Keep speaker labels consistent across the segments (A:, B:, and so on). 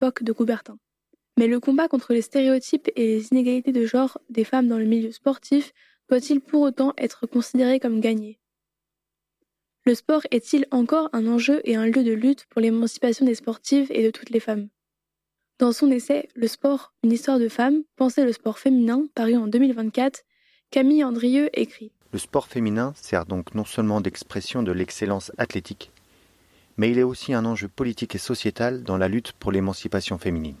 A: l'époque de Coubertin. Mais le combat contre les stéréotypes et les inégalités de genre des femmes dans le milieu sportif doit-il pour autant être considéré comme gagné ? Le sport est-il encore un enjeu et un lieu de lutte pour l'émancipation des sportives et de toutes les femmes ? Dans son essai « Le sport, une histoire de femmes, penser le sport féminin » paru en 2024, Camille Andrieux écrit «
B: Le sport féminin sert donc non seulement d'expression de l'excellence athlétique, mais il est aussi un enjeu politique et sociétal dans la lutte pour l'émancipation féminine.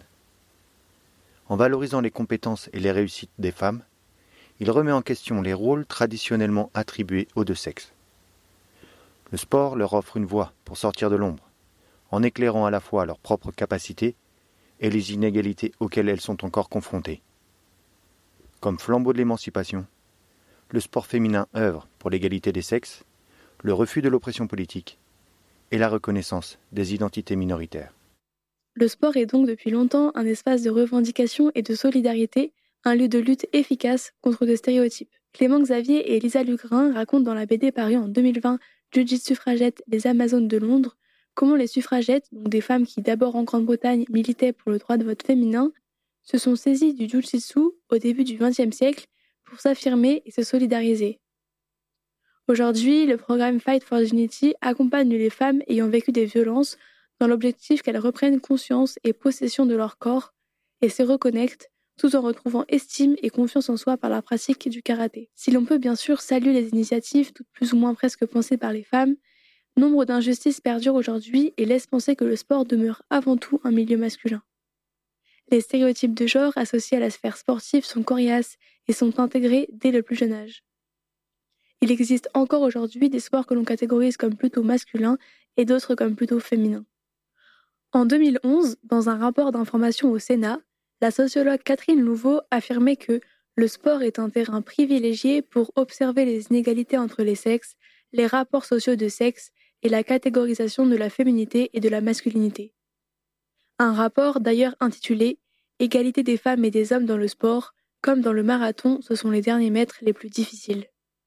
B: En valorisant les compétences et les réussites des femmes, il remet en question les rôles traditionnellement attribués aux deux sexes. Le sport leur offre une voie pour sortir de l'ombre, en éclairant à la fois leurs propres capacités et les inégalités auxquelles elles sont encore confrontées. Comme flambeau de l'émancipation, le sport féminin œuvre pour l'égalité des sexes, le refus de l'oppression politique et la reconnaissance des identités minoritaires.
A: Le sport est donc depuis longtemps un espace de revendication et de solidarité, un lieu de lutte efficace contre des stéréotypes. Clément Xavier et Lisa Lugrin racontent dans la BD parue en 2020 Judith Suffragette, les Amazones de Londres, comment les suffragettes, donc des femmes qui d'abord en Grande-Bretagne militaient pour le droit de vote féminin, se sont saisies du jiu-jitsu au début du XXe siècle pour s'affirmer et se solidariser. Aujourd'hui, le programme Fight for Dignity accompagne les femmes ayant vécu des violences dans l'objectif qu'elles reprennent conscience et possession de leur corps et se reconnectent tout en retrouvant estime et confiance en soi par la pratique du karaté. Si l'on peut bien sûr saluer les initiatives, toutes plus ou moins presque pensées par les femmes, nombre d'injustices perdurent aujourd'hui et laissent penser que le sport demeure avant tout un milieu masculin. Les stéréotypes de genre associés à la sphère sportive sont coriaces et sont intégrés dès le plus jeune âge. Il existe encore aujourd'hui des sports que l'on catégorise comme plutôt masculins et d'autres comme plutôt féminins. En 2011, dans un rapport d'information au Sénat, la sociologue Catherine Louveau affirmait que le sport est un terrain privilégié pour observer les inégalités entre les sexes, les rapports sociaux de sexe et la catégorisation de la féminité et de la masculinité. Un rapport d'ailleurs intitulé « Égalité des femmes et des hommes dans le sport, comme dans le marathon, ce sont les derniers mètres les plus difficiles ».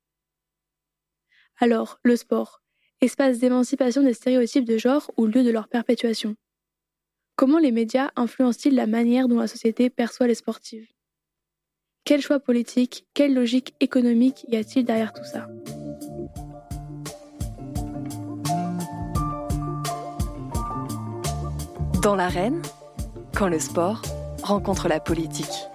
A: Alors, le sport, espace d'émancipation des stéréotypes de genre ou lieu de leur perpétuation. Comment les médias influencent-ils la manière dont la société perçoit les sportives ? Quels choix politiques, quelle logique économique y a-t-il derrière tout ça ?
C: Dans l'arène, quand le sport rencontre la politique.